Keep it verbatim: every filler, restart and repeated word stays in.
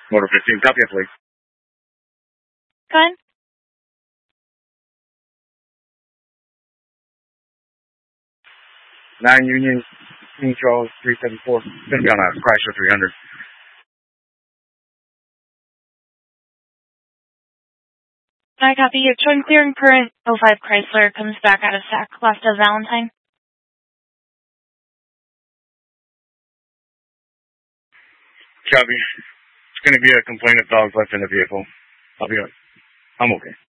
Motor fifteen, copy it, please. Go ahead. Nine Union, King Charles, three seven four. Gonna be on a Chrysler three hundred. I copy. Your towing clearing current oh five Chrysler comes back out of S A C last of Valentine. Copy. It's gonna be a complaint of dogs left in the vehicle. I'll be, I'm okay.